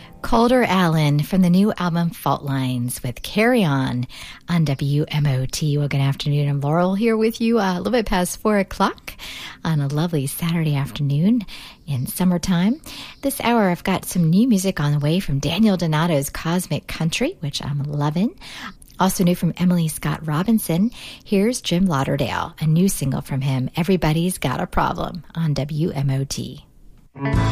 Calder Allen from the new album Fault Lines with Carry On WMOT. Well, good afternoon. I'm Laurel here with you a little bit past 4 o'clock on a lovely Saturday afternoon in summertime. This hour, I've got some new music on the way from Daniel Donato's Cosmic Country, which I'm loving. Also new from Emily Scott Robinson. Here's Jim Lauderdale, a new single from him, Everybody's Got a Problem on WMOT.